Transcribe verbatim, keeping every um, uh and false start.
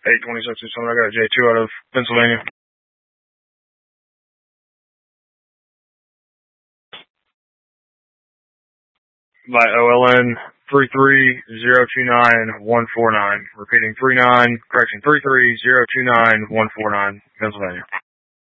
eight twenty-six or something. I got a J two out of Pennsylvania. By O L N three three zero two nine one four nine. Repeating three nine, correction, three three zero two nine one four nine, Pennsylvania.